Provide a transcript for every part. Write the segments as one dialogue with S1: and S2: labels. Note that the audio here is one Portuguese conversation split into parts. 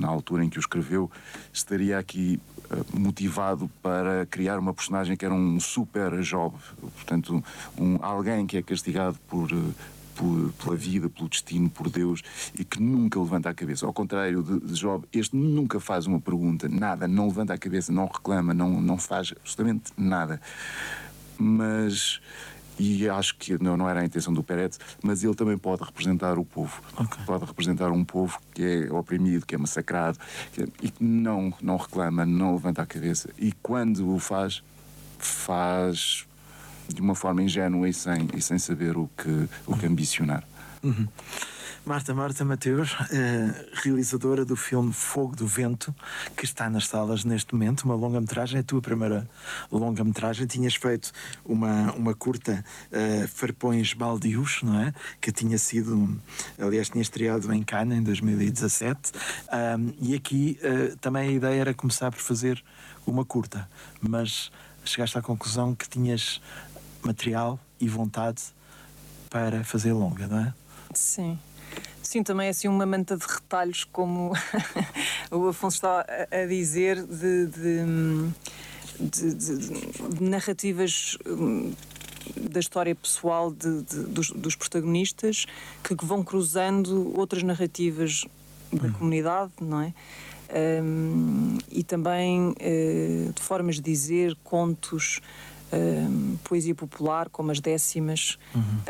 S1: altura em que o escreveu, estaria aqui motivado para criar uma personagem que era um super Job, portanto, alguém que é castigado pela vida, pelo destino, por Deus, e que nunca levanta a cabeça. Ao contrário de Job, este nunca faz uma pergunta, nada, não levanta a cabeça, não reclama, não faz absolutamente nada. E acho que não era a intenção do Peretz, mas ele também pode representar o povo. Okay. Pode representar um povo que é oprimido, que é massacrado, e que não reclama, não levanta a cabeça. E quando o faz de uma forma ingênua e sem saber o que ambicionar.
S2: Uhum. Marta Mateus, realizadora do filme Fogo do Vento, que está nas salas neste momento, uma longa-metragem, é a tua primeira longa-metragem. Tinhas feito uma curta, Farpões Baldios, não é? Que tinha sido, aliás, tinha estreado em Cannes em 2017, e aqui também a ideia era começar por fazer uma curta, mas chegaste à conclusão que tinhas material e vontade para fazer longa, não é?
S3: Sim, também é assim uma manta de retalhos, como o Afonso está a dizer, de narrativas da história pessoal dos protagonistas que vão cruzando outras narrativas da comunidade, não é? E também de formas de dizer, contos, poesia popular, como as décimas,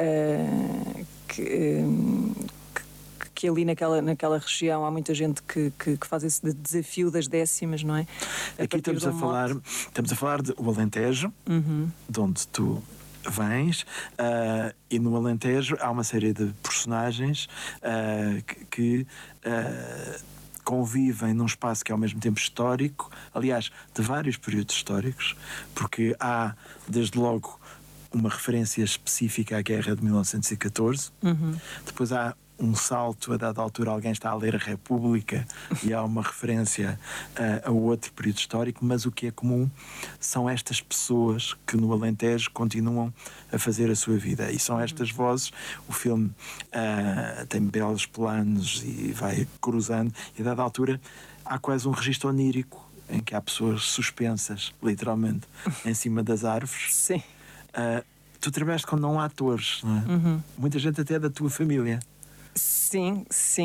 S3: que ali naquela região há muita gente que faz esse desafio das décimas, não é?
S2: Aqui estamos a falar do Alentejo, de onde tu vens, e no Alentejo há uma série de personagens que convivem num espaço que é ao mesmo tempo histórico, aliás, de vários períodos históricos, porque há, desde logo, uma referência específica à Guerra de 1914, depois há um salto, a dada altura alguém está a ler a República e há uma referência a outro período histórico, mas o que é comum são estas pessoas que no Alentejo continuam a fazer a sua vida, e são estas vozes. O filme tem belos planos e vai cruzando, e a dada altura há quase um registro onírico em que há pessoas suspensas, literalmente, em cima das árvores.
S3: Sim.
S2: Tu trabalhaste com não atores, não é? Muita gente até da tua família.
S3: Sim.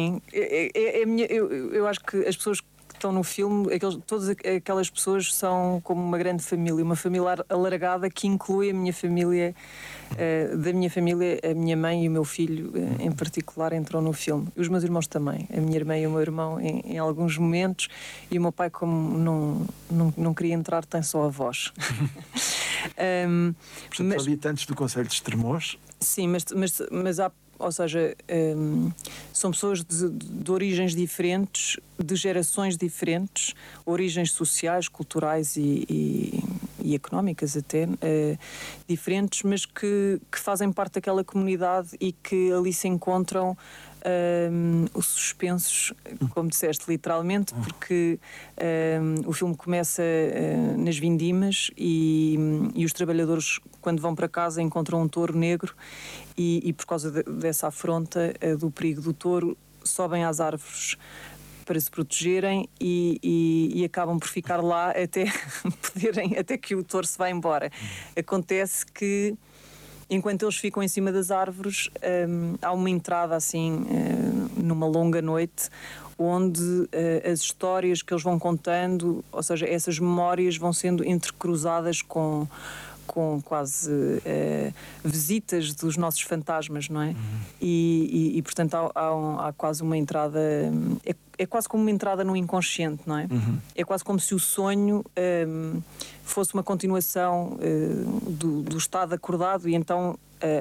S3: Eu acho que as pessoas que estão no filme, todas aquelas pessoas são como uma grande família, uma família alargada que inclui a minha família, da minha família, a minha mãe e o meu filho, em particular, entrou no filme. Os meus irmãos também, a minha irmã e o meu irmão em alguns momentos, e o meu pai, como não queria entrar, tem só a voz.
S2: Portanto, habitantes do concelho de Estremoz?
S3: Sim, mas há, ou seja, são pessoas de origens diferentes, de gerações diferentes, origens sociais, culturais e económicas até, diferentes, mas que fazem parte daquela comunidade e que ali se encontram os suspensos, como disseste, literalmente, porque o filme começa nas vindimas e os trabalhadores, quando vão para casa, encontram um touro negro e por causa dessa afronta do perigo do touro, sobem às árvores para se protegerem e acabam por ficar lá até que o touro se vá embora. Acontece que enquanto eles ficam em cima das árvores, há uma entrada assim, numa longa noite, onde as histórias que eles vão contando, ou seja, essas memórias vão sendo entrecruzadas com quase visitas dos nossos fantasmas, não é? E portanto há quase uma entrada, é quase como uma entrada no inconsciente, não é? É quase como se o sonho fosse uma continuação do estado acordado, e então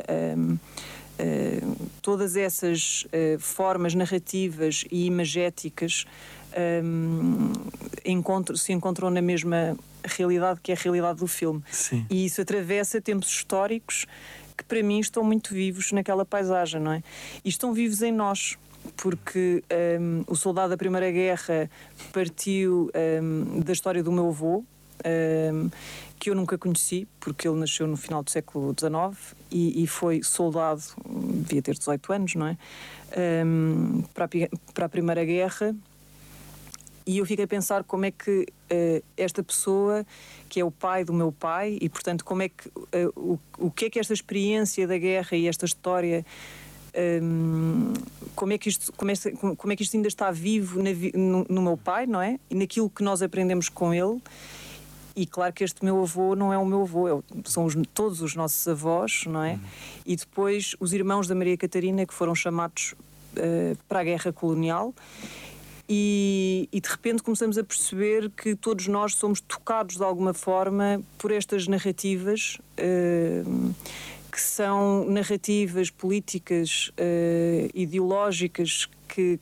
S3: todas essas formas narrativas e imagéticas se encontram na mesma realidade, que é a realidade do filme.
S2: Sim.
S3: E isso atravessa tempos históricos que para mim estão muito vivos naquela paisagem, não é? E estão vivos em nós, porque o soldado da Primeira Guerra partiu da história do meu avô, que eu nunca conheci, porque ele nasceu no final do século XIX e foi soldado, devia ter 18 anos, não é? Para a Primeira Guerra. E eu fiquei a pensar como é que esta pessoa, que é o pai do meu pai, e portanto como é que, o que é que esta experiência da guerra e esta história, como é que isto ainda está vivo no meu pai, não é? E naquilo que nós aprendemos com ele. E claro que este meu avô não é o meu avô, são todos os nossos avós, não é? E depois os irmãos da Maria Catarina, que foram chamados para a guerra colonial. E de repente começamos a perceber que todos nós somos tocados de alguma forma por estas narrativas, que são narrativas políticas, ideológicas que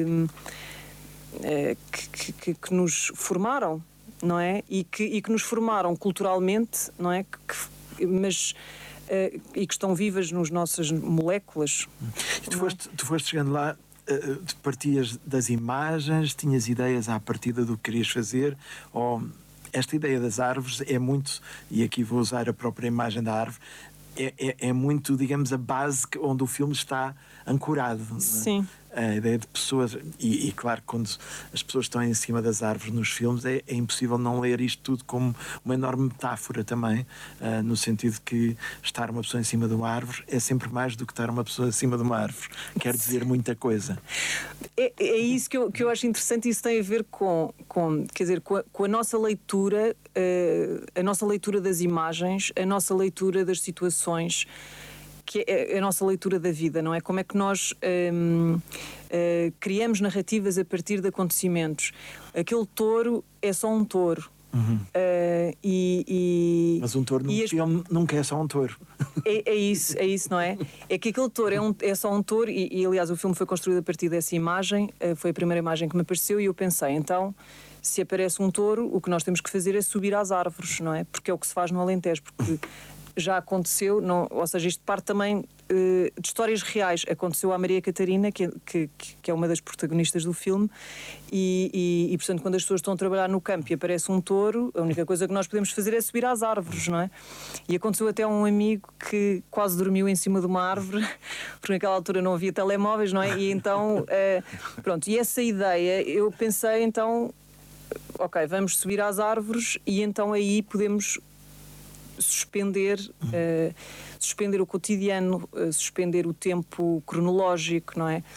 S3: nos formaram, não é? E que nos formaram culturalmente, não é? Mas e que estão vivas nas nossas moléculas.
S2: E tu foste chegando lá. Tu partias das imagens, tinhas ideias à partida do que querias fazer, ou esta ideia das árvores é muito, e aqui vou usar a própria imagem da árvore, é muito, digamos, a base onde o filme está ancorado.
S3: Sim.
S2: A ideia de pessoas, e claro, quando as pessoas estão em cima das árvores nos filmes, é impossível não ler isto tudo como uma enorme metáfora também, no sentido que estar uma pessoa em cima de uma árvore é sempre mais do que estar uma pessoa em cima de uma árvore. Quer dizer muita coisa.
S3: É isso que eu acho interessante, e isso tem a ver com a nossa leitura, a nossa leitura das imagens, a nossa leitura das situações, que é a nossa leitura da vida, não é? Como é que nós criamos narrativas a partir de acontecimentos. Aquele touro é só um touro.
S2: Mas um touro num filme nunca é só um touro.
S3: É isso, não é? É que aquele touro é só um touro, e aliás o filme foi construído a partir dessa imagem, foi a primeira imagem que me apareceu, e eu pensei, então, se aparece um touro, o que nós temos que fazer é subir às árvores, não é? Porque é o que se faz no Alentejo, porque já aconteceu, não, ou seja, isto parte também de histórias reais. Aconteceu à Maria Catarina, que é uma das protagonistas do filme, e portanto, quando as pessoas estão a trabalhar no campo e aparece um touro, a única coisa que nós podemos fazer é subir às árvores, não é? E aconteceu até a um amigo que quase dormiu em cima de uma árvore, porque naquela altura não havia telemóveis, não é? E então, pronto, e essa ideia, eu pensei, então, ok, vamos subir às árvores, e então aí podemos suspender o cotidiano, suspender o tempo cronológico, não é?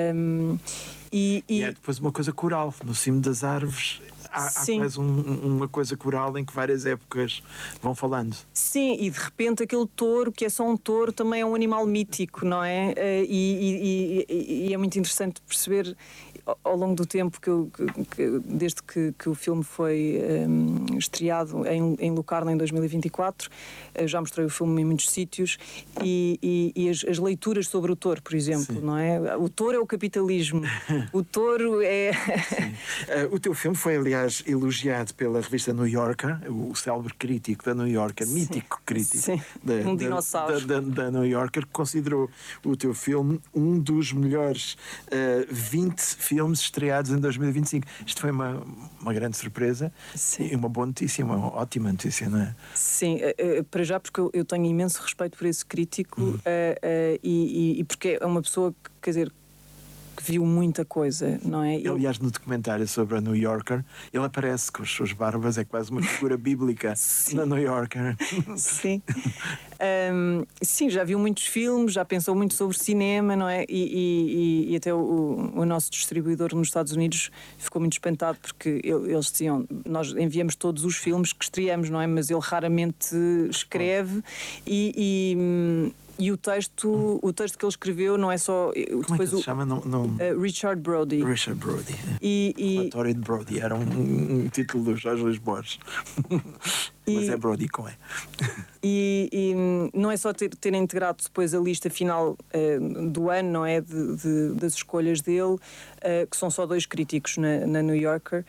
S2: E é depois uma coisa coral, no cimo das árvores há quase uma coisa coral em que várias épocas vão falando.
S3: Sim, e de repente aquele touro, que é só um touro, também é um animal mítico, não é? E é muito interessante perceber ao longo do tempo desde que o filme foi estreado em Lucarno em 2024, já mostrei o filme em muitos sítios, e as leituras sobre o touro, por exemplo, sim, não é? O touro é o capitalismo, o touro é...
S2: O teu filme foi, aliás, elogiado pela revista New Yorker, o célebre crítico da New Yorker, sim, mítico crítico,
S3: sim, um dinossauro
S2: da New Yorker, que considerou o teu filme um dos melhores 20 filmes estreados em 2025. Isto foi uma grande surpresa, sim, e uma boa notícia, uma ótima notícia, não é?
S3: Sim, para já, porque eu tenho imenso respeito por esse crítico, e porque é uma pessoa que, quer dizer, que viu muita coisa, não é?
S2: Aliás, no documentário sobre a New Yorker, ele aparece com as suas barbas, é quase uma figura bíblica na New Yorker.
S3: Sim. Sim, já viu muitos filmes, já pensou muito sobre cinema, não é? E até o nosso distribuidor nos Estados Unidos ficou muito espantado, porque eles diziam, nós enviamos todos os filmes que estreamos, não é? Mas ele raramente escreve, e o texto que ele escreveu não é só...
S2: Como é que se chama?
S3: Richard Brody.
S2: Richard Brody. Relatório de Brody. Era um título do Jorge Luís Borges. Mas é Brody com E.
S3: E não é só terem integrado depois a lista final do ano, não é? Das escolhas dele, que são só 2 críticos na New Yorker.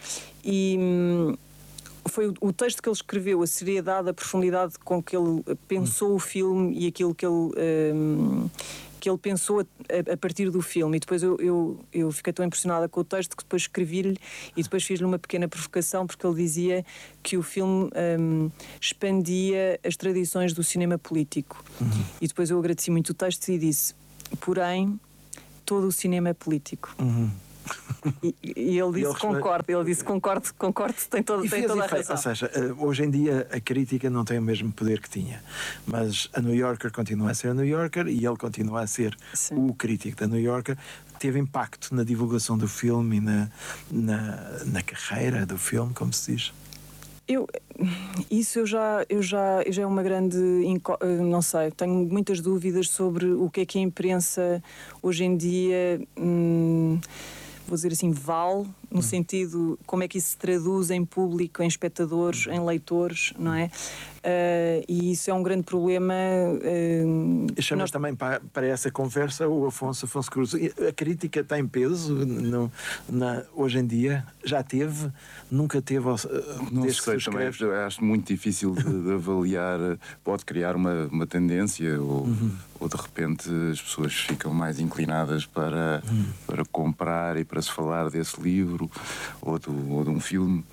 S3: Foi o texto que ele escreveu, a seriedade, a profundidade com que ele pensou o filme e aquilo que ele pensou a partir do filme. E depois eu fiquei tão impressionada com o texto que depois escrevi-lhe e depois fiz-lhe uma pequena provocação, porque ele dizia que o filme expandia as tradições do cinema político. E depois eu agradeci muito o texto e disse, porém, todo o cinema é político. E ele disse concordo, tem toda a razão.
S2: Ou seja, hoje em dia a crítica não tem o mesmo poder que tinha, mas a New Yorker continua a ser a New Yorker e ele continua a ser o crítico da New Yorker. Teve impacto na divulgação do filme e na carreira do filme, como se diz?
S3: Isso já é uma grande... Não sei, tenho muitas dúvidas sobre o que é que a imprensa hoje em dia... vou dizer assim, vale, no sentido como é que isso se traduz em público, em espectadores, em leitores, não é? E isso é um grande problema.
S2: Chamamos também para essa conversa o Afonso Cruz. A crítica tem peso hoje em dia? Já teve? Nunca teve?
S1: Não sei, também acho muito difícil de avaliar. Pode criar uma tendência ou de repente as pessoas ficam mais inclinadas para comprar e para se falar desse livro ou de um filme.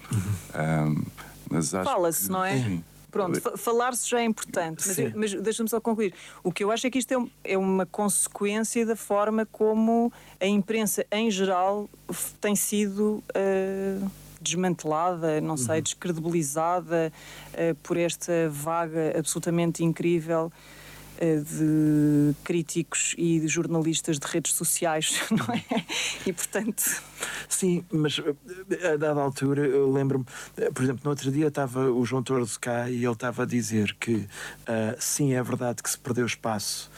S1: Mas acho
S3: fala-se, não é?
S1: Sim.
S3: Pronto, falar-se já é importante, mas deixa-me só concluir. O que eu acho é que isto é uma consequência da forma como a imprensa em geral tem sido desmantelada, não sei, descredibilizada por esta vaga absolutamente incrível de críticos e de jornalistas de redes sociais, não é? E portanto...
S2: Sim, mas a dada altura eu lembro-me, por exemplo, no outro dia estava o João Torres cá e ele estava a dizer que sim, é verdade que se perdeu espaço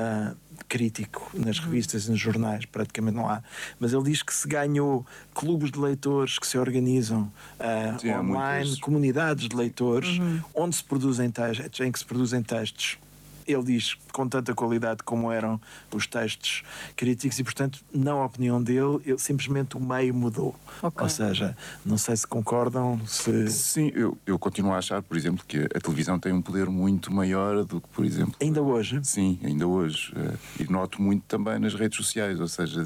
S2: crítico nas revistas e nos jornais, praticamente não há, mas ele diz que se ganhou clubes de leitores que se organizam online, comunidades de leitores, onde se produzem textos, em que se produzem textos, ele diz, com tanta qualidade como eram os textos críticos e, portanto, na opinião dele, simplesmente o meio mudou. Okay. Ou seja, não sei se concordam, se...
S1: Sim, eu continuo a achar, por exemplo, que a televisão tem um poder muito maior do que, por exemplo...
S2: Ainda hoje?
S1: Sim, ainda hoje. E noto muito também nas redes sociais, ou seja,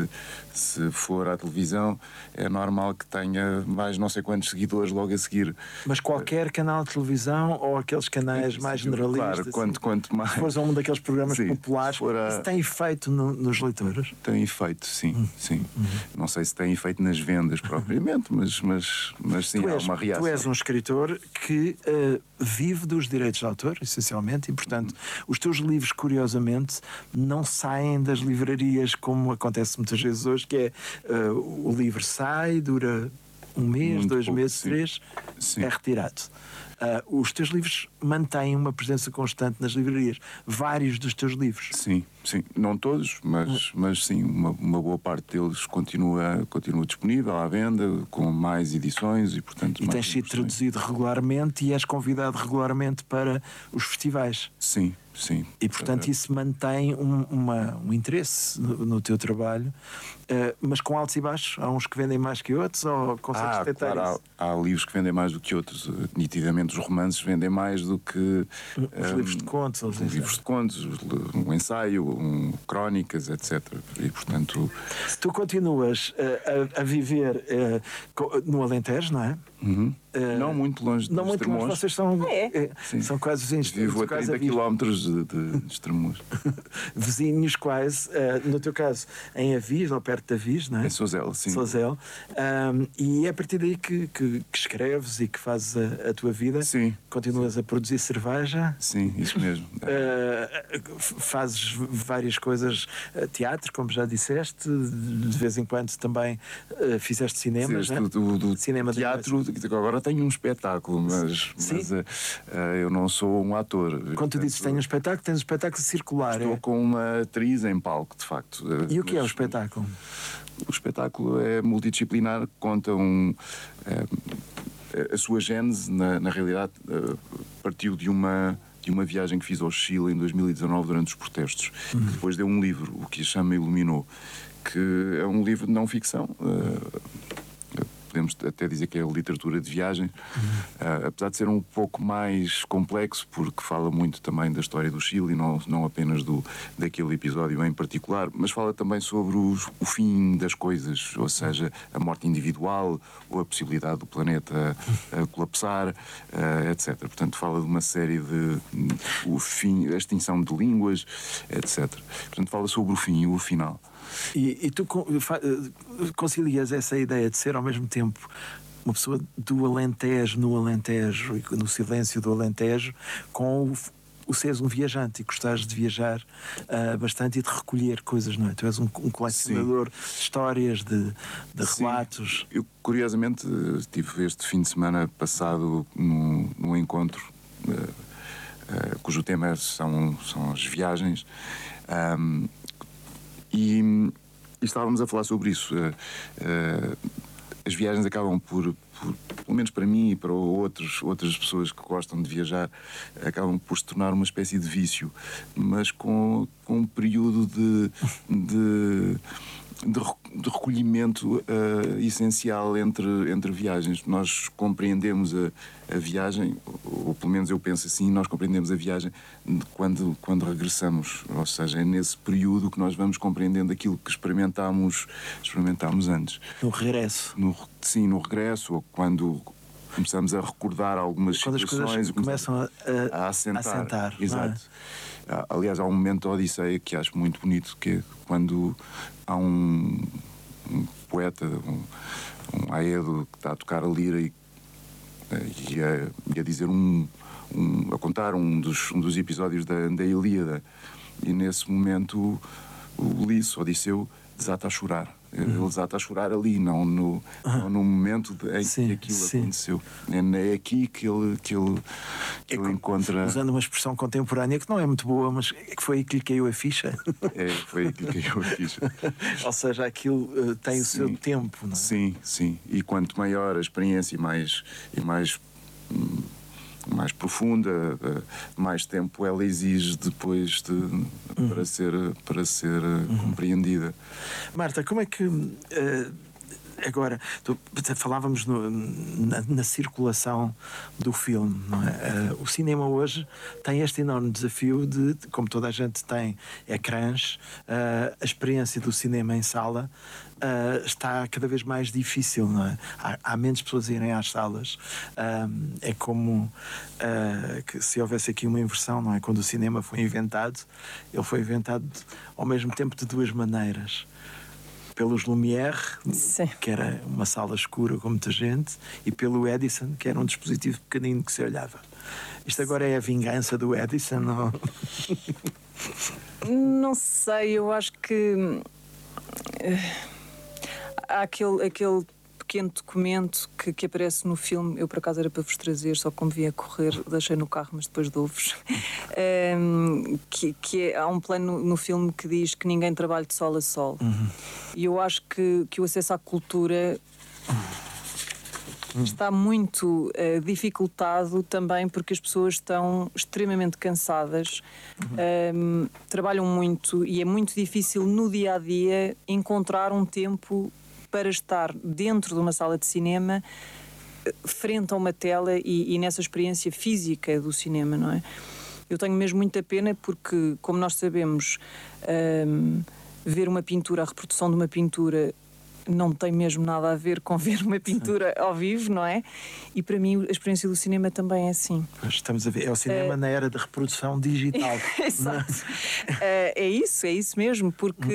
S1: se for à televisão, é normal que tenha mais não sei quantos seguidores logo a seguir.
S2: Mas qualquer canal de televisão ou aqueles canais mais generalistas?
S1: Claro, quanto mais...
S2: Se fores a um daqueles programas populares, isso tem efeito nos leitores?
S1: Tem efeito, sim. Não sei se tem efeito nas vendas propriamente, mas sim, há uma reação.
S2: Tu és um escritor que vive dos direitos de autor, essencialmente, e, portanto, os teus livros, curiosamente, não saem das livrarias como acontece muitas vezes hoje, que é o livro sai, dura um mês, muito 2 meses, 3, é retirado. Os teus livros mantêm uma presença constante nas livrarias. Vários dos teus livros.
S1: Sim. Não todos, mas sim, uma boa parte deles continua disponível à venda, com mais edições e, portanto...
S2: E tens sido traduzido regularmente e és convidado regularmente para os festivais.
S1: Sim.
S2: E, portanto, isso mantém um interesse no teu trabalho, mas com altos e baixos. Há uns que vendem mais que outros, ou consegues detectar
S1: claro,
S2: isso?
S1: Há livros que vendem mais do que outros. Nitidamente, os romances vendem mais do que...
S2: Os livros de contos.
S1: Os livros de contos, um ensaio, crónicas, etc. E, portanto...
S2: Tu continuas a viver no Alentejo, não é?
S1: Não muito longe de Estremoz.
S2: Vocês são quase vizinhos.
S1: Vivo a 30 km de Estremoz.
S2: Vizinhos quase, no teu caso, em Avis, ou perto de Avis, não é?
S1: Em Sozel, sim.
S2: Sozel. E é a partir daí que escreves e que fazes a tua vida.
S1: Sim.
S2: Continuas a produzir cerveja.
S1: Sim, isso mesmo.
S2: Fazes várias coisas, teatro, como já disseste, de vez em quando também fizeste cinema.
S1: Do cinema teatro, agora tenho um espetáculo, mas eu não sou um ator.
S2: Quando tu dizes tenho um espetáculo, tens um espetáculo circular.
S1: Estou com uma atriz em palco, de facto.
S2: E o que é o espetáculo?
S1: O espetáculo é multidisciplinar, conta a sua gênese, na realidade, partiu de uma viagem que fiz ao Chile em 2019 durante os protestos. Depois deu um livro, o que a chama Iluminou, que é um livro de não ficção. Podemos até dizer que é literatura de viagem, apesar de ser um pouco mais complexo, porque fala muito também da história do Chile e não apenas daquele episódio em particular, mas fala também sobre o fim das coisas, ou seja, a morte individual ou a possibilidade do planeta colapsar, etc. Portanto, fala de uma série o fim, a extinção de línguas, etc. Portanto, fala sobre o fim e o final.
S2: E tu concilias essa ideia de ser ao mesmo tempo uma pessoa do Alentejo, no Alentejo e no silêncio do Alentejo, com o seres um viajante e gostares de viajar bastante e de recolher coisas, não é? Tu és um colecionador de histórias, de relatos.
S1: Eu, curiosamente, tive este fim de semana passado num encontro cujo tema são as viagens, e estávamos a falar sobre isso. As viagens acabam por, pelo menos para mim e para outras pessoas que gostam de viajar, acabam por se tornar uma espécie de vício, mas com um período de recolhimento essencial entre viagens. Nós compreendemos a viagem, ou pelo menos eu penso assim, nós compreendemos a viagem quando regressamos, ou seja, é nesse período que nós vamos compreendendo aquilo que experimentámos antes.
S2: No regresso.
S1: Sim, no regresso, ou quando começamos a recordar algumas situações.
S2: Quando as coisas começam a assentar.
S1: Exato. Aliás, há um momento da Odisseia que acho muito bonito, que é quando há um poeta, um Aedo, que está a tocar a lira e a dizer a contar um dos episódios da Ilíada, e nesse momento o Ulisses, Odisseu, desata a chorar. Ele desata a chorar ali, não no momento em que aquilo aconteceu. É aqui que ele encontra.
S2: Usando uma expressão contemporânea que não é muito boa, mas que foi aí que lhe caiu a ficha.
S1: Foi aí que lhe caiu a ficha.
S2: Ou seja, aquilo tem o seu tempo, não é?
S1: Sim. E quanto maior a experiência e mais profunda, mais tempo ela exige depois para ser compreendida.
S2: Marta, como é que agora falávamos na circulação do filme, não é? O cinema hoje tem este enorme desafio de, como toda a gente tem ecrãs, a experiência do cinema em sala está cada vez mais difícil, não é? Há menos pessoas a irem às salas. É como que se houvesse aqui uma inversão, não é? Quando o cinema foi inventado, ele foi inventado ao mesmo tempo de duas maneiras. Pelos Lumière, que era uma sala escura com muita gente, e pelo Edison, que era um dispositivo pequenino que se olhava. Isto agora é a vingança do Edison? Não,
S3: não sei, eu acho que há aquele pequeno documento que aparece no filme. Eu por acaso era para vos trazer, só como vim a correr, deixei no carro, mas depois dou-vos. Há um plano no filme que diz que ninguém trabalha de sol a sol. E eu acho que o acesso à cultura está muito dificultado também porque as pessoas estão extremamente cansadas, trabalham muito e é muito difícil no dia a dia encontrar um tempo para estar dentro de uma sala de cinema, frente a uma tela e nessa experiência física do cinema, não é? Eu tenho mesmo muita pena porque, como nós sabemos, ver uma pintura, a reprodução de uma pintura não tem mesmo nada a ver com ver uma pintura ao vivo, não é? E para mim a experiência do cinema também é assim.
S2: Estamos a ver, é o cinema na era da reprodução digital.
S3: Exato. É isso mesmo,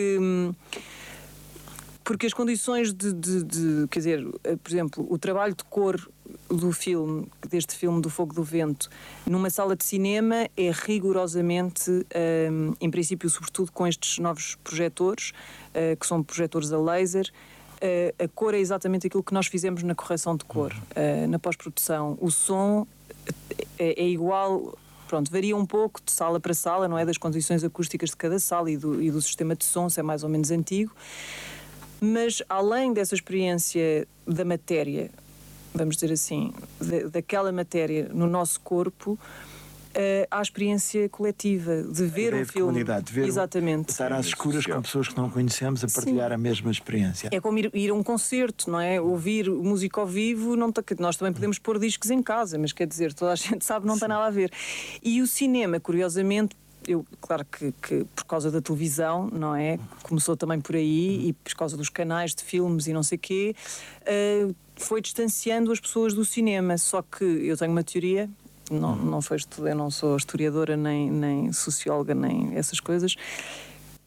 S3: porque as condições quer dizer, por exemplo, o trabalho de cor deste filme do Fogo do Vento, numa sala de cinema é rigorosamente, em princípio, sobretudo com estes novos projetores, que são projetores a laser, a cor é exatamente aquilo que nós fizemos na correção de cor, na pós-produção. O som é igual. Pronto, varia um pouco de sala para sala, não é? Das condições acústicas de cada sala e do sistema de som, se é mais ou menos antigo. Mas, além dessa experiência da matéria, vamos dizer assim, daquela matéria no nosso corpo, há a experiência coletiva de ver um filme.
S2: Comunidade, de ver
S3: exatamente.
S2: Estar às escuras com pessoas que não conhecemos a partilhar a mesma experiência.
S3: É como ir a um concerto, não é? Ouvir música ao vivo, nós também podemos pôr discos em casa, mas quer dizer, toda a gente sabe, não tem nada a ver. E o cinema, curiosamente, claro que por causa da televisão, não é? Começou também por aí e por causa dos canais de filmes e não sei quê, foi distanciando as pessoas do cinema. Só que eu tenho uma teoria, eu não sou historiadora, nem socióloga, nem essas coisas.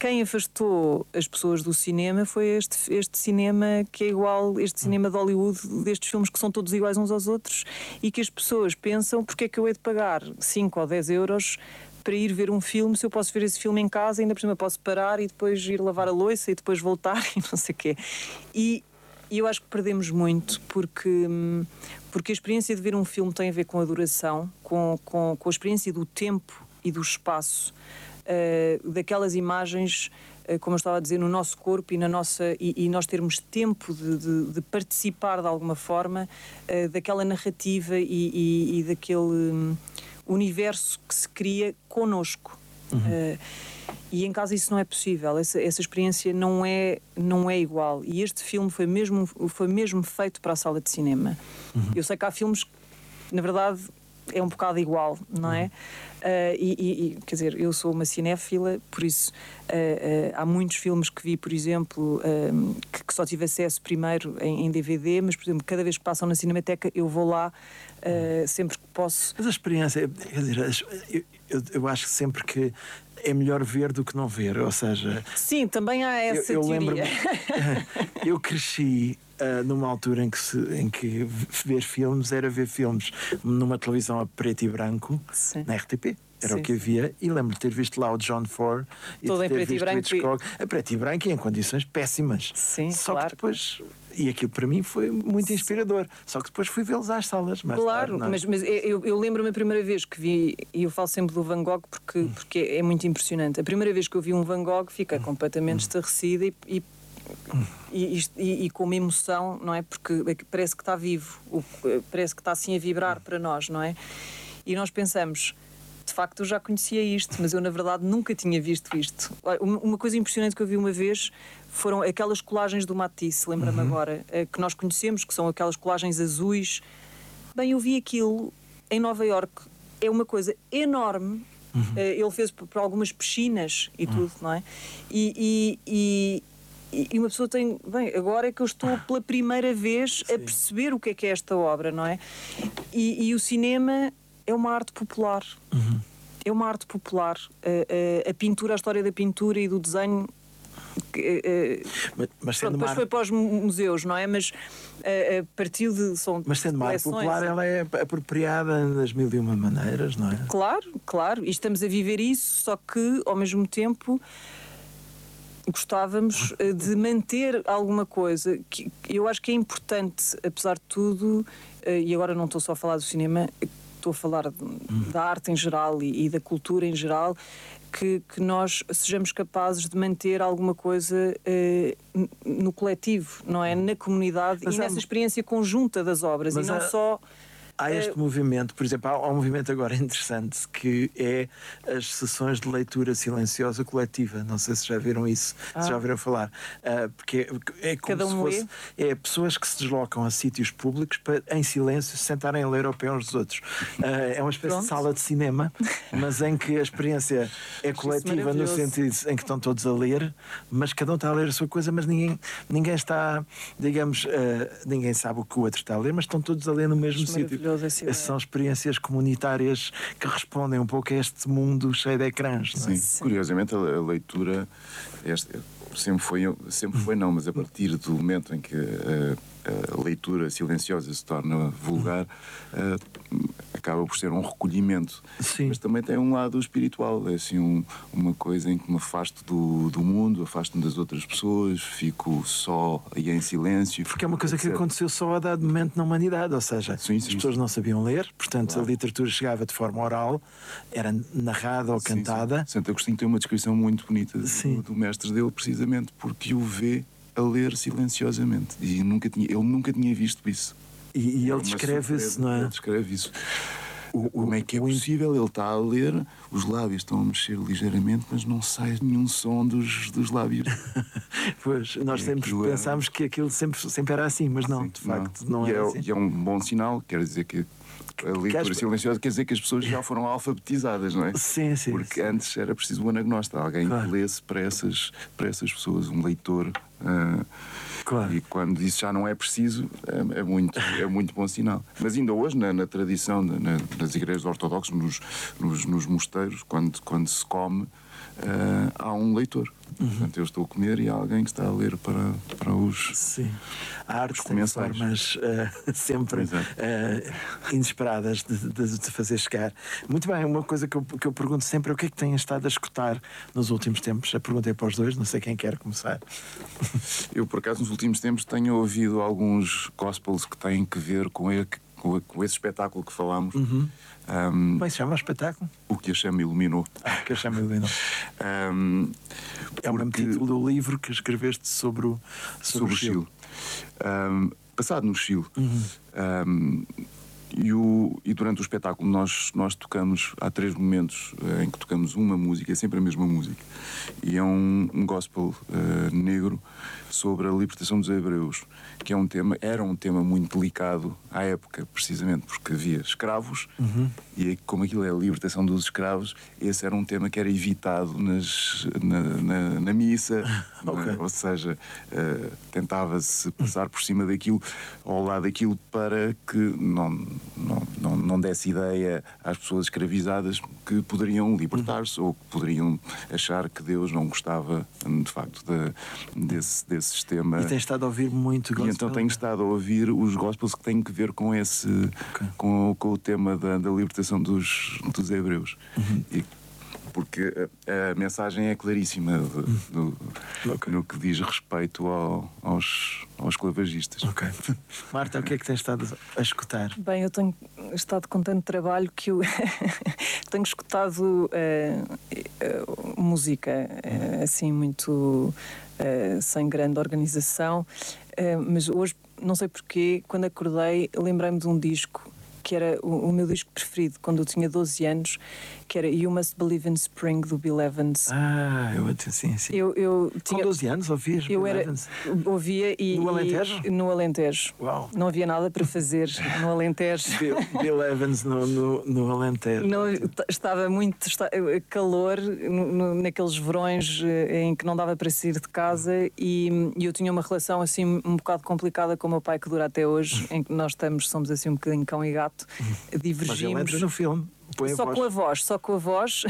S3: quem afastou as pessoas do cinema foi este cinema que é igual, este cinema de Hollywood, destes filmes que são todos iguais uns aos outros, e que as pessoas pensam: porque é que eu hei de pagar 5 ou 10 euros para ir ver um filme se eu posso ver esse filme em casa, ainda por cima posso parar e depois ir lavar a louça e depois voltar e não sei o quê. E eu acho que perdemos muito porque a experiência de ver um filme tem a ver com a duração, com a experiência do tempo e do espaço, daquelas imagens, como eu estava a dizer, no nosso corpo e nós termos tempo de participar de alguma forma daquela narrativa e daquele universo que se cria connosco. E em casa isso não é possível, essa experiência não é igual, e este filme foi mesmo feito para a sala de cinema. Eu sei que há filmes que, na verdade, é um bocado igual, não é? Quer dizer, eu sou uma cinéfila, por isso há muitos filmes que vi, por exemplo, que só tive acesso primeiro em DVD, mas, por exemplo, cada vez que passam na Cinemateca eu vou lá sempre que posso.
S2: Mas a experiência, quer dizer, eu acho que sempre que é melhor ver do que não ver, ou seja...
S3: Sim, também há essa teoria.
S2: Eu cresci numa altura em que ver filmes era ver filmes numa televisão a preto e branco, sim, na RTP. Era, sim, o que havia, e lembro de ter visto lá o John Ford e
S3: todo
S2: de
S3: em
S2: ter
S3: preto
S2: visto
S3: e branco
S2: Hitchcock, a preto e branco e em condições péssimas.
S3: Sim,
S2: só
S3: claro.
S2: Que depois, e aquilo para mim foi muito inspirador, só que depois fui vê-los às salas mais
S3: claro,
S2: tarde,
S3: mas eu lembro-me a primeira vez que vi, e eu falo sempre do Van Gogh porque é muito impressionante. A primeira vez que eu vi um Van Gogh fiquei completamente estarrecida e com uma emoção, não é? Porque parece que está vivo, parece que está assim a vibrar para nós, não é? E nós pensamos: de facto eu já conhecia isto, mas eu na verdade nunca tinha visto isto. Uma coisa impressionante que eu vi uma vez foram aquelas colagens do Matisse, lembra-me agora, que nós conhecemos, que são aquelas colagens azuis. Bem, eu vi aquilo em Nova Iorque, é uma coisa enorme. Ele fez para algumas piscinas e tudo, não é? E uma pessoa tem... Bem, agora é que eu estou pela primeira vez a perceber o que é esta obra, não é? E o cinema é uma arte popular. É uma arte popular. A pintura, a história da pintura e do desenho...
S2: mas sendo
S3: depois foi para os museus, não é? Mas partiu de...
S2: Mas sendo uma arte popular, ela é apropriada das mil e uma maneiras, não é?
S3: Claro. E estamos a viver isso, só que, ao mesmo tempo... gostávamos de manter alguma coisa que eu acho que é importante, apesar de tudo, e agora não estou só a falar do cinema, estou a falar da arte em geral e da cultura em geral, que nós sejamos capazes de manter alguma coisa no coletivo, não é? Na comunidade, mas e nessa experiência conjunta das obras, e não só...
S2: Há este movimento, por exemplo, há um movimento agora interessante que é as sessões de leitura silenciosa coletiva. Não sei se já viram isso, se já ouviram falar. Porque é como
S3: cada um
S2: se fosse pessoas que se deslocam a sítios públicos para, em silêncio, se sentarem a ler ao pé uns dos outros. É uma espécie de sala de cinema, mas em que a experiência é coletiva no sentido em que estão todos a ler, mas cada um está a ler a sua coisa, mas ninguém está, digamos, ninguém sabe o que o outro está a ler, mas estão todos a ler no mesmo sítio. Essas são experiências comunitárias que respondem um pouco a este mundo cheio de ecrãs. Não é?
S1: Sim, curiosamente a leitura sempre foi não, mas a partir do momento em que a leitura silenciosa se torna vulgar, acaba por ser um recolhimento.
S2: Sim.
S1: Mas também tem um lado espiritual, é assim uma coisa em que me afasto do mundo, afasto-me das outras pessoas, fico só e em silêncio.
S2: Porque é uma coisa que aconteceu só a dado momento na humanidade, ou seja, as pessoas não sabiam ler, portanto a literatura chegava de forma oral, era narrada ou cantada.
S1: Santo Agostinho tem uma descrição muito bonita do mestre dele, precisamente porque o vê a ler silenciosamente, e ele nunca tinha visto isso.
S2: E ele descreve isso, não é?
S1: Ele descreve isso. Como é que é possível? Ele está a ler, os lábios estão a mexer ligeiramente, mas não sai nenhum som dos lábios.
S2: Pois, nós sempre pensámos que aquilo sempre era assim, mas não, de facto, não é assim.
S1: E é um bom sinal, quer dizer que a leitura silenciosa quer dizer que as pessoas já foram alfabetizadas, não é?
S2: Sim.
S1: Porque antes era preciso um anagnóstico, alguém que lesse para essas pessoas, um leitor. E quando isso já não é preciso, é muito bom sinal. Mas ainda hoje, na tradição, nas igrejas ortodoxas, nos mosteiros, quando se come, há um leitor. Portanto, eu estou a comer e há alguém que está a ler para os.
S2: Sim. A arte tem formas sempre inesperadas de fazer chegar. Muito bem, uma coisa que eu pergunto sempre é o que é que têm estado a escutar nos últimos tempos. A pergunta é para os dois, não sei quem quer começar.
S1: Eu, por acaso, nos últimos tempos tenho ouvido alguns gospels que têm que ver com esse espetáculo que falámos.
S2: Como é que se chama o espetáculo?
S1: O que a Chama Iluminou.
S2: O que a Chama Iluminou. É o mesmo título do livro que escreveste sobre o Chile.
S1: Passado no Chile. E durante o espetáculo nós tocamos, há 3 momentos em que tocamos uma música, é sempre a mesma música, e é um gospel negro sobre a libertação dos hebreus, que era um tema muito delicado à época, precisamente porque havia escravos, e como aquilo é a libertação dos escravos, esse era um tema que era evitado na missa.
S2: Okay.
S1: Ou seja, tentava-se passar por cima daquilo, ao lado daquilo, para que não desse ideia às pessoas escravizadas que poderiam libertar-se ou que poderiam achar que Deus não gostava, de facto, desse sistema.
S2: E tens estado a ouvir muito gospel?
S1: E então tenho estado a ouvir os gospels que têm que ver com esse, com o tema da libertação dos hebreus. Porque a mensagem é claríssima no que diz respeito aos clavagistas.
S2: Marta, o que é que tens estado a escutar?
S3: Bem, eu tenho estado com tanto trabalho que eu tenho escutado música assim muito sem grande organização, mas hoje, não sei porquê, quando acordei, lembrei-me de um disco que era o meu disco preferido quando eu tinha 12 anos, que era You Must Believe in Spring, do Bill Evans.
S2: Sim.
S3: Eu
S2: tinha... Com 12 anos ouvias Bill Evans?
S3: Ouvia e...
S2: No Alentejo?
S3: No Alentejo.
S2: Uau.
S3: Não havia nada para fazer no Alentejo.
S2: Bill Evans no Alentejo.
S3: Estava muito calor naqueles verões em que não dava para sair de casa, e eu tinha uma relação assim um bocado complicada com o meu pai, que dura até hoje, em que nós somos assim um bocadinho cão e gato, divergimos.
S2: Mas ele entra no filme.
S3: Só com a voz.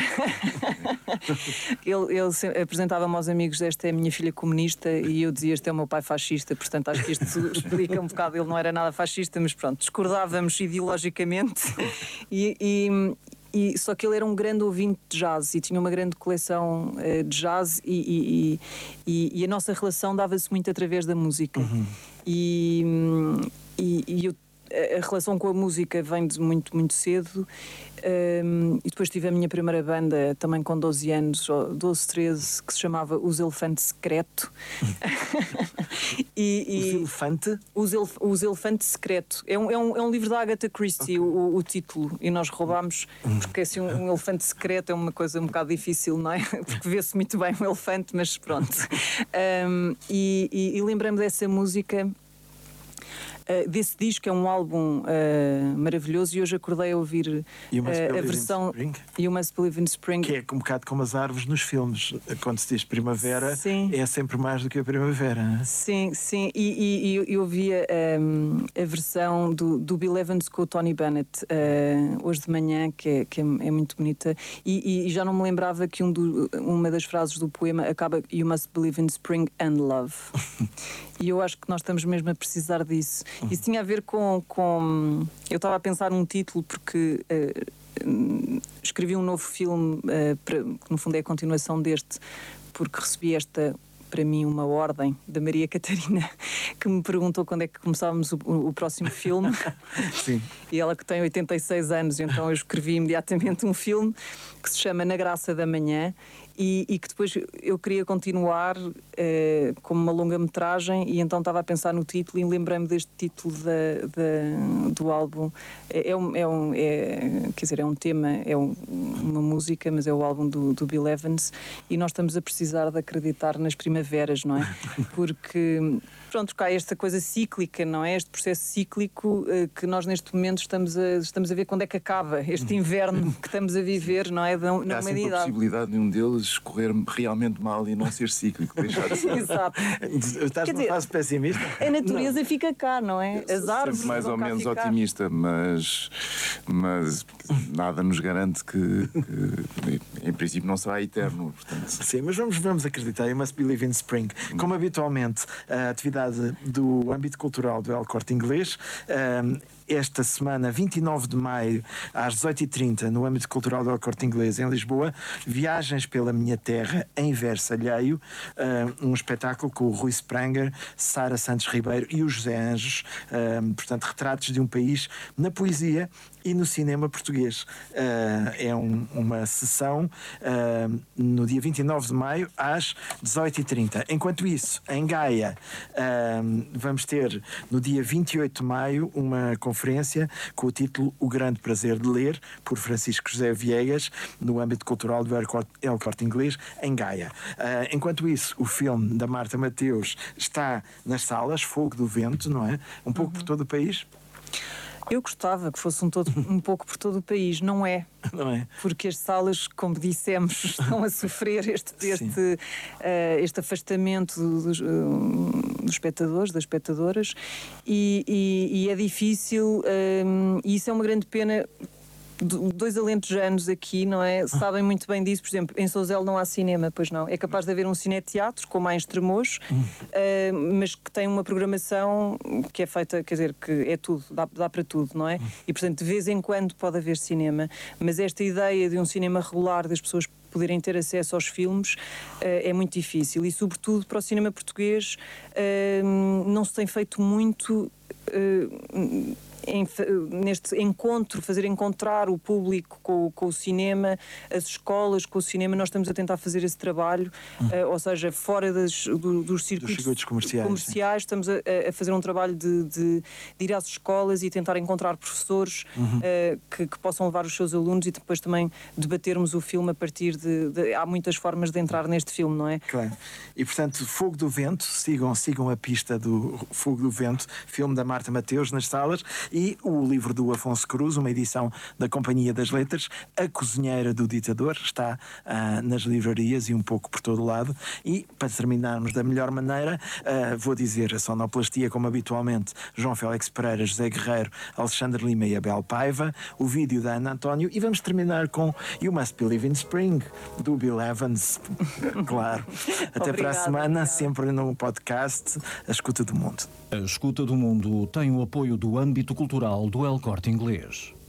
S3: Ele apresentava-me aos amigos: esta é a minha filha comunista, e eu dizia: este é o meu pai fascista. Portanto, acho que isto explica um bocado. Ele não era nada fascista, mas pronto, discordávamos ideologicamente. Só que ele era um grande ouvinte de jazz e tinha uma grande coleção de jazz, e a nossa relação dava-se muito através da música. A relação com a música vem de muito, muito cedo. E depois tive a minha primeira banda também com 12 anos, 12, 13, que se chamava Os Elefantes Secreto. Os Elefantes Secreto. É um livro da Agatha Christie, o título, e nós roubámos, porque assim, um elefante secreto é uma coisa um bocado difícil, não é? Porque vê-se muito bem um elefante, mas pronto. E lembrei-me dessa música, desse disco. É um álbum maravilhoso, e hoje acordei a ouvir a versão You Must Believe in Spring,
S2: que é um bocado como as árvores nos filmes. Quando se diz primavera, é sempre mais do que a primavera, não é?
S3: Sim. E eu ouvia a versão do Bill Evans com o Tony Bennett hoje de manhã, que é muito bonita, e já não me lembrava que uma das frases do poema acaba You Must Believe in Spring and Love. E eu acho que nós estamos mesmo a precisar disso. Isso tinha a ver com... Eu estava a pensar num título, porque escrevi um novo filme, que no fundo é a continuação deste, porque recebi para mim, uma ordem da Maria Catarina, que me perguntou quando é que começávamos o próximo filme.
S2: Sim.
S3: E ela, que tem 86 anos, então eu escrevi imediatamente um filme que se chama Na Graça da Manhã, e que depois eu queria continuar como uma longa-metragem, e então estava a pensar no título e lembrei-me deste título do álbum. É um tema, uma música, mas é o álbum do Bill Evans, e nós estamos a precisar de acreditar nas primaveras, não é? Porque Pronto, cá esta coisa cíclica, não é? Este processo cíclico que nós neste momento estamos a ver quando é que acaba este inverno que estamos a viver, não é? Na
S1: Há sempre a
S3: humanidade.
S1: possibilidade de um deles correr realmente mal e não ser cíclico, deixar de ser.
S3: Exato.
S2: Estás numa fase pessimista?
S3: A natureza fica cá, não é? As árvores
S1: Sempre mais
S3: vão
S1: ou
S3: cá
S1: menos
S3: ficar.
S1: otimista, mas nada nos garante que em princípio não será eterno. Portanto.
S2: Sim, mas vamos acreditar. You must believe in spring. Como habitualmente, a atividade do âmbito cultural do El Corte Inglês. Esta semana, 29 de maio, às 18h30, no âmbito cultural do El Corte Inglês, em Lisboa, Viagens pela Minha Terra em Verso Alheio, um espetáculo com o Rui Spranger, Sara Santos Ribeiro e o José Anjos, portanto, retratos de um país na poesia e no cinema português. É uma sessão no dia 29 de maio, às 18h30. Enquanto isso, em Gaia, vamos ter no dia 28 de maio uma conferência com o título O Grande Prazer de Ler, por Francisco José Viegas, no âmbito cultural do El Corte Inglês, em Gaia. Enquanto isso, o filme da Marta Mateus está nas salas, Fogo do Vento, não é? Um pouco por todo o país.
S3: Eu gostava que fosse um pouco por todo o país, não é?
S2: Não é?
S3: Porque as salas, como dissemos, estão a sofrer este afastamento dos espectadores, das espectadoras, e é difícil, e isso é uma grande pena. Dois alentejanos aqui, não é? Sabem muito bem disso. Por exemplo, em Sousel não há cinema, pois não. É capaz de haver um cineteatro, como há em Estremoz, mas que tem uma programação que é feita, quer dizer, que é tudo, dá para tudo, não é? E, portanto, de vez em quando pode haver cinema. Mas esta ideia de um cinema regular, das pessoas poderem ter acesso aos filmes, é muito difícil. E, sobretudo, para o cinema português, não se tem feito muito... neste encontro, fazer encontrar o público com o cinema, as escolas com o cinema. Nós estamos a tentar fazer esse trabalho, ou seja, fora dos circuitos comerciais, estamos a fazer um trabalho de ir às escolas e tentar encontrar professores que possam levar os seus alunos, e depois também debatermos o filme a partir há muitas formas de entrar neste filme, não é?
S2: Claro. E, portanto, Fogo do Vento, sigam a pista do Fogo do Vento, filme da Marta Mateus, nas salas. E o livro do Afonso Cruz, uma edição da Companhia das Letras, A Cozinheira do Ditador, está nas livrarias e um pouco por todo o lado. E, para terminarmos da melhor maneira, vou dizer a sonoplastia, como habitualmente, João Félix Pereira, José Guerreiro, Alexandre Lima e Abel Paiva, o vídeo da Ana António, e vamos terminar com You Must Believe in Spring, do Bill Evans. Claro. Até para a semana, sempre no podcast A Escuta do Mundo.
S4: A Escuta do Mundo tem o apoio do âmbito cultural do El Corte Inglês.